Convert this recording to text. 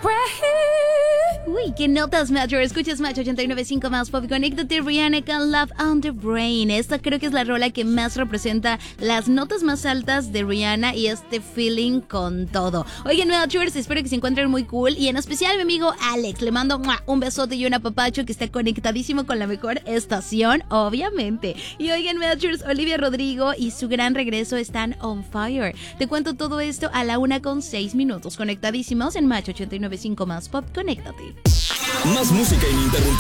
Uy, qué notas, Metro. Escuchas Match 89.5 más Pop. Conéctate, Rihanna con Love on the Brain. Esta creo que es la rola que más representa las notas más altas de Rihanna y este feeling con todo. Oigan, Metros, espero que se encuentren muy cool. Y en especial a mi amigo Alex. Le mando un besote y un apapacho, que está conectadísimo con la mejor estación, obviamente. Y oigan, Metros, Olivia Rodrigo y su gran regreso están on fire. Te cuento todo esto a la 1:06. Conectadísimos en Match 89.5 más Pop. Conéctate. Más música ininterrumpida.